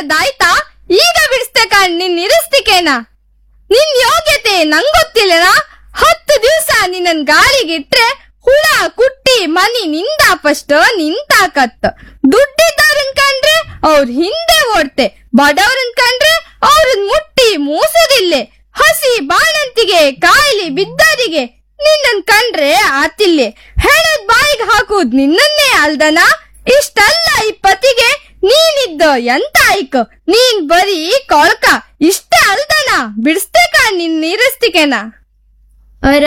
ಹೇಳದಾಯ್ತಾ? ಈಗ ಬಿಡಿಸ್ತೆ ಕಾಣ್ ನಿನ್ ನಿರಸ್ತಿಕೆನ. ನಿನ್ ಯೋಗ್ಯತೆ ನಂಗೊತ್ತಿಲ್ಲನ. 10 ದಿವ್ಸ ನಿನ್ನನ್ ಗಾಳಿಗಿಟ್ರೆ ಹುಳ ಕುಟ್ಟಿ ಮನಿ ನಿಂದಾಪಷ್ಟ ನಿಂತಾಕತ್ತ. ದುಡ್ಡಿದ್ದವ್ರನ್ ಕಂಡ್ರೆ ಅವ್ರ ಹಿಂದೆ ಓಡ್ತೆ, ಬಡವ್ರನ್ ಕಂಡ್ರೆ ಅವ್ರನ್ ಮುಟ್ಟಿ ಮೂಸುದಿಲ್ಲೆ. ಹಸಿ ಬಾಣಂತಿಗೆ ಕಾಯಿಲೆ ಬಿದ್ದರಿಗೆ ನಿನ್ನನ್ ಕಂಡ್ರೆ ಆತಿಲ್ಲೆ. ಹೆಣದ್ ಬಾಯಿಗೆ ಹಾಕುದ್ ನಿನ್ನನ್ನೇ ಅಲ್ದನ. ಇಷ್ಟಲ್ಲ ಈ ಪತಿಗೆ ನೀನಿದ್ದ ಎಂತ ಆಯ್ಕ. ನೀನ್ ಬರೀ ಕೊಳ್ಕ. ಇಷ್ಟೇ ಅಲ್ದನ. ಬಿಡಿಸ್ತೆ ಕಾಣ್ ನಿನ್ ನೀರಸ್ತಿಕೆನ.